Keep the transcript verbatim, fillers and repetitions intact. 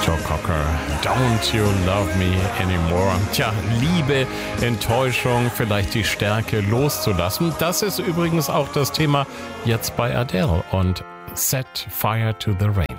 Joe Cocker, Don't You Love Me Anymore. Tja, Liebe, Enttäuschung, vielleicht die Stärke loszulassen. Das ist übrigens auch das Thema jetzt bei Adele und Set Fire to the Rain.